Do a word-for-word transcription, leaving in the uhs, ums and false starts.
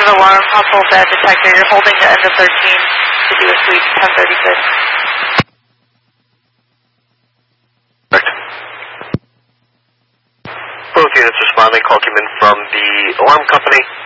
alarm, household bed detector. You're holding the end of thirteen to do a sweep, ten thirty-six. Both units responding. Call came in from the alarm company.